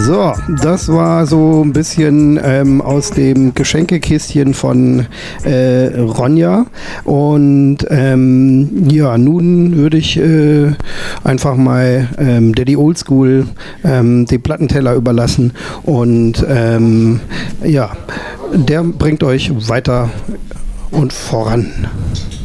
So, das war so ein bisschen aus dem Geschenkekistchen von Ronja. Und ja, nun würde ich einfach mal Daddy Oldschool den Plattenteller überlassen. Und ja, der bringt euch weiter und voran.